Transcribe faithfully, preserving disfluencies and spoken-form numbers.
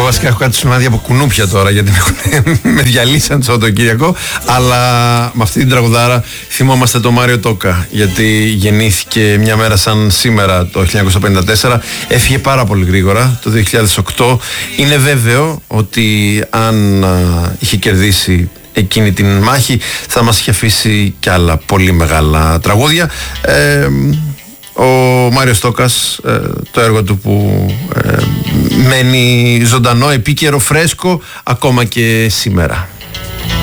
βασικά έχω κάτι σημάδια από κουνούπια τώρα, γιατί με διαλύσαν το Σαββατοκύριακο. Αλλά με αυτή την τραγουδάρα θυμόμαστε το Μάριο Τόκα, γιατί γεννήθηκε μια μέρα σαν σήμερα το χίλια εννιακόσια πενήντα τέσσερα. Έφυγε πάρα πολύ γρήγορα το δύο χιλιάδες οκτώ. Είναι βέβαιο ότι αν α, είχε κερδίσει εκείνη την μάχη θα μας είχε αφήσει κι άλλα πολύ μεγάλα τραγούδια. Ε, ο Μάριος Τόκας, ε, το έργο του που ε, μένει ζωντανό, επίκαιρο, φρέσκο ακόμα και σήμερα.